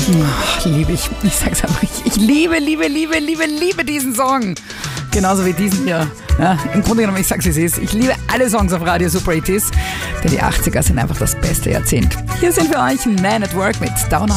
Liebe ich. Ich sag's einfach. Ich liebe diesen Song. Genauso wie diesen hier. Ja, im Grunde genommen, ich sag's wie es ist. Ich liebe alle Songs auf Radio Super 80s, denn die 80er sind einfach das beste Jahrzehnt. Hier sind für euch Man at Work mit Down.